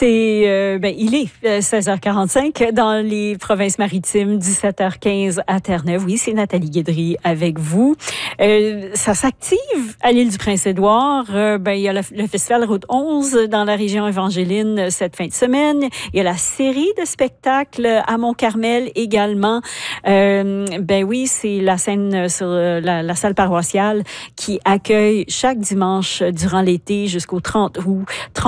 Il est 16h45 dans les provinces-maritimes, 17h15 à Terre-Neuve. Oui, c'est Nathalie Guédry avec vous. Ça s'active à l'île du Prince-Édouard. Il y a le Festival Route 11 dans la région évangéline cette fin de semaine. Il y a la série de spectacles à Mont-Carmel également. C'est la scène sur la salle paroissiale qui accueille chaque dimanche durant l'été jusqu'au 30 août,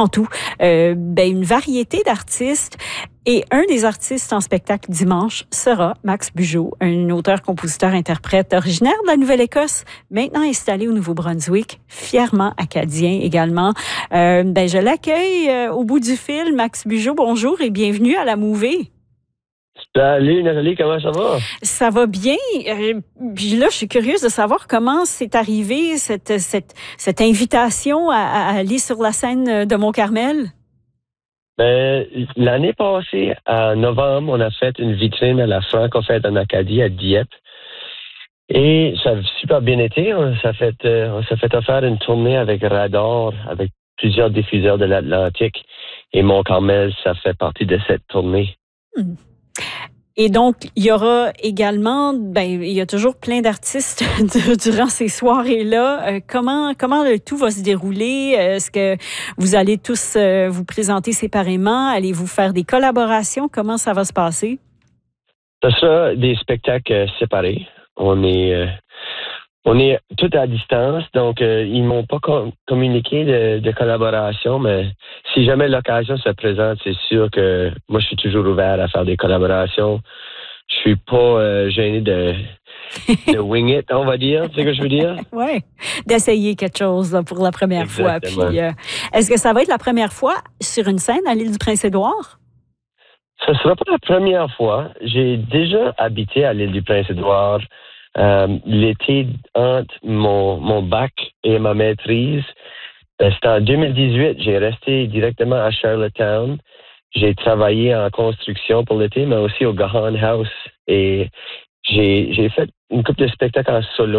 une variété d'artistes. Et un des artistes en spectacle dimanche sera Max Bugeaud, un auteur, compositeur, interprète originaire de la Nouvelle-Écosse, maintenant installé au Nouveau-Brunswick, fièrement acadien également. Je l'accueille au bout du fil. Max Bugeaud, bonjour et bienvenue à la Mouvée. Salut Nathalie, comment ça va? Ça va bien. Puis là, je suis curieuse de savoir comment c'est arrivé cette invitation à aller sur la scène de Mont-Carmel. L'année passée, en novembre, on a fait une vitrine à la Franco-Fête en Acadie à Dieppe. Et ça a super bien été. On s'est fait offrir une tournée avec Radar, avec plusieurs diffuseurs de l'Atlantique. Et Mont-Carmel, ça fait partie de cette tournée. Et donc, il y aura également, il y a toujours plein d'artistes durant ces soirées-là. Comment le tout va se dérouler? Est-ce que vous allez tous vous présenter séparément? Allez-vous faire des collaborations? Comment ça va se passer? Ce sera des spectacles séparés. On est tout à distance, donc ils m'ont pas communiqué de collaboration, mais si jamais l'occasion se présente, c'est sûr que moi je suis toujours ouvert à faire des collaborations. Je suis pas gêné de wing it, on va dire, c'est ce que je veux dire. Oui, d'essayer quelque chose là, pour la première Exactement. fois. Puis, est-ce que ça va être la première fois sur une scène à l'île du Prince-Édouard? Ce ne sera pas la première fois. J'ai déjà habité à l'île du Prince-Édouard. L'été entre mon bac et ma maîtrise, c'était en 2018. J'ai resté directement à Charlottetown. J'ai travaillé en construction pour l'été, mais aussi au Gahan House. Et j'ai fait une couple de spectacles en solo.